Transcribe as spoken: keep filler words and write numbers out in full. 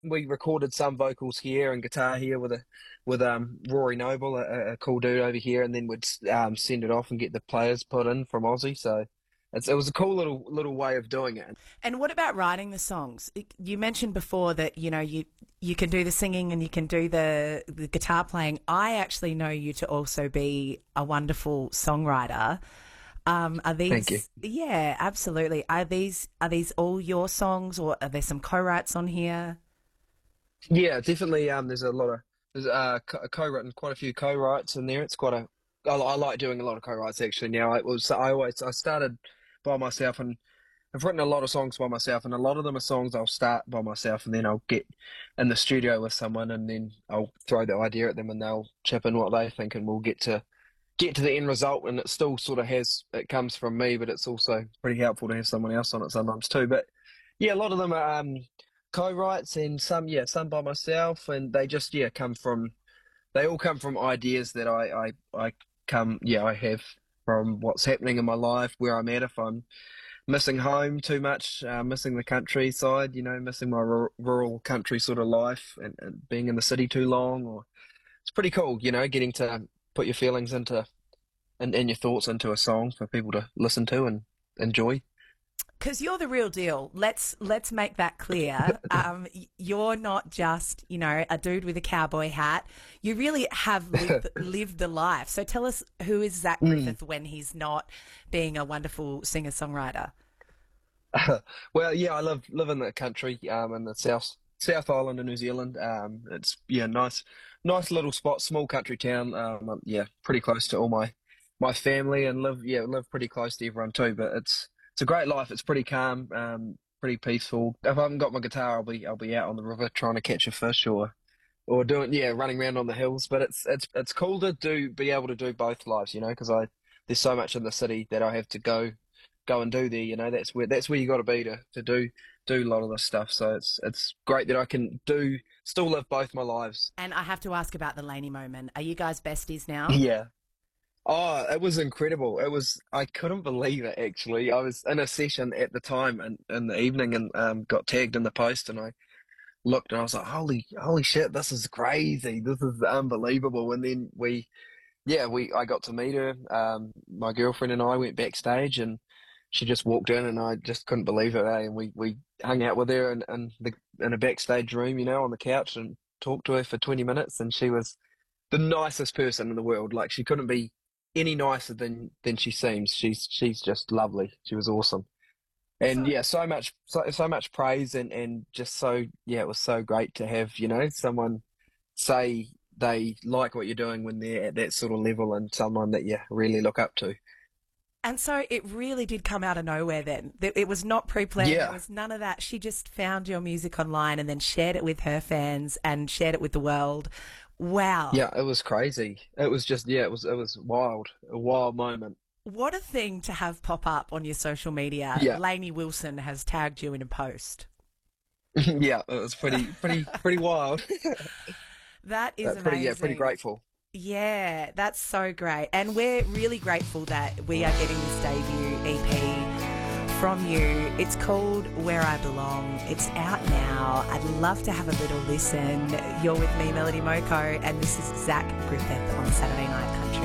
we recorded some vocals here and guitar here with a with um Rory Noble, a, a cool dude over here, and then we'd um send it off and get the players put in from Aussie. So it's, it was a cool little little way of doing it. And what about writing the songs? You mentioned before that you know you you can do the singing and you can do the the guitar playing. I actually know you to also be a wonderful songwriter. Um, are Thank you. these? Yeah, absolutely. Are these are these all your songs, or are there some co-writes on here? Yeah, definitely. Um, there's a lot of there's uh co- co-written quite a few co-writes in there. It's quite a I, li- I like doing a lot of co-writes actually. Now it was I always I started by myself and I've written a lot of songs by myself, and a lot of them are songs I'll start by myself, and then I'll get in the studio with someone, and then I'll throw the idea at them, and they'll chip in what they think, and we'll get to get to the end result. And it still sort of has it comes from me, but it's also pretty helpful to have someone else on it sometimes too. But yeah, a lot of them are um, co-writes, and some yeah, some by myself, and they just yeah come from they all come from ideas that I I I come yeah I have from what's happening in my life, where I'm at, if I'm missing home too much, uh, missing the countryside, you know, missing my rur- rural country sort of life, and, and being in the city too long. Or it's pretty cool, you know, getting to put your feelings into and, and your thoughts into a song for people to listen to and enjoy. Because you're the real deal. Let's let's make that clear. Um, you're not just you know a dude with a cowboy hat. You really have lived lived the life. So tell us, who is Zach Mm. Griffith when he's not being a wonderful singer songwriter? Well, yeah, I live live in the country, um, in the south South Island of New Zealand. Um, it's yeah, nice, nice little spot, small country town. Um, um, yeah, pretty close to all my my family, and live yeah, live pretty close to everyone too. But it's it's a great life. It's pretty calm, um, pretty peaceful. If I haven't got my guitar, I'll be I'll be out on the river trying to catch a fish, or or doing yeah, running around on the hills. But it's it's it's cool to do be able to do both lives, you know, because I there's so much in the city that I have to go go and do there. You know, that's where that's where you got to be to to do do a lot of this stuff. So it's it's great that I can do still live both my lives. And I have to ask about the Laney moment. Are you guys besties now? Yeah. Oh, it was incredible. It was I couldn't believe it actually. I was in a session at the time in, in the evening, and um got tagged in the post, and I looked and I was like, holy holy shit, this is crazy. This is unbelievable. And then we yeah, we I got to meet her. Um, my girlfriend and I went backstage, and she just walked in, and I just couldn't believe it. Eh? And we we hung out with her in, in the in a backstage room, you know, on the couch, and talked to her for twenty minutes. And she was the nicest person in the world. Like she couldn't be any nicer than than she seems. She's she's just lovely. She was awesome. And So yeah, so much so so much praise, and and just so yeah, it was so great to have, you know, someone say they like what you're doing when they're at that sort of level, and someone that you really look up to. and so it really did come out of nowhere. Then Th- it was not pre-planned. There Yeah, was none of that. She just found your music online and then shared it with her fans and shared it with the world. Wow. yeah, it was crazy. It was just yeah, it was it was wild, a wild moment. What a thing to have pop up on your social media. Yeah, Lainey Wilson has tagged you in a post. yeah, it was pretty pretty pretty wild. That is Uh, pretty yeah, pretty amazing. grateful. Yeah, that's so great. And we're really grateful that we are getting this debut E P from you. It's called Where I Belong. It's out now. I'd love to have a little listen. You're with me, Melody Moko, and this is Zach Griffith on Saturday Night Country.